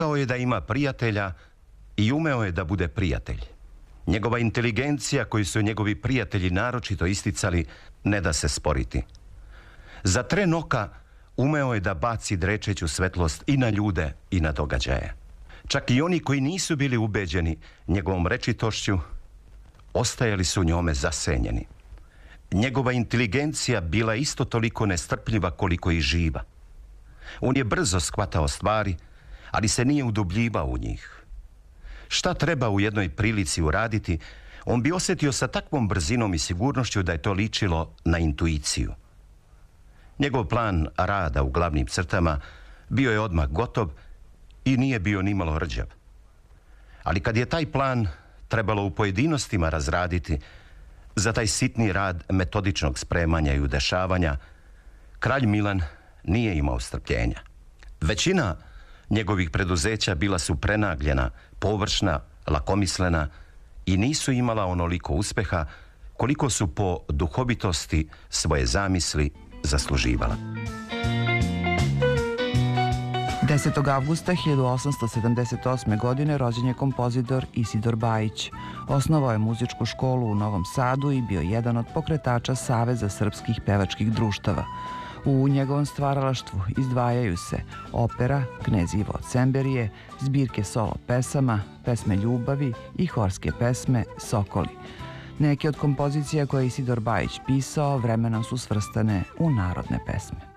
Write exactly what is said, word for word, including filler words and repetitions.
Mogao je da ima prijatelja i umeo je da bude prijatelj. Njegova inteligencija, koju su njegovi prijatelji naročito isticali, ne da se sporiti. Za tren oka umeo je da baci drečeću svetlost i na ljude i na događaje. Čak i oni koji nisu bili ubeđeni njegovom rečitošću, ostajali su njome zasenjeni. Njegova inteligencija bila isto toliko nestrpljiva koliko i živa. On je brzo shvatao stvari, ali se nije udubljivao u njih. Šta treba u jednoj prilici uraditi, on bi osjetio sa takvom brzinom i sigurnošću da je to ličilo na intuiciju. Njegov plan rada u glavnim crtama bio je odmah gotov i nije bio nimalo rđav. Ali kad je taj plan trebalo u pojedinostima razraditi, za taj sitni rad metodičnog spremanja i udešavanja, kralj Milan nije imao strpljenja. Većina njegovih preduzeća bila su prenagljena, površna, lakomislena i nisu imala onoliko uspeha koliko su po duhovitosti svoje zamisli zasluživala. desetog avgusta hiljadu osamsto sedamdeset osme. godine rođen je kompozitor Isidor Bajić. Osnovao je muzičku školu u Novom Sadu i bio jedan od pokretača Saveza srpskih pevačkih društava. U njegovom stvaralaštvu izdvajaju se opera Knez Ivo od Semberije, zbirke solo pesama, pesme ljubavi i horske pesme Sokoli. Neke od kompozicija koje je Isidor Bajić pisao vremenom su svrstane u narodne pesme.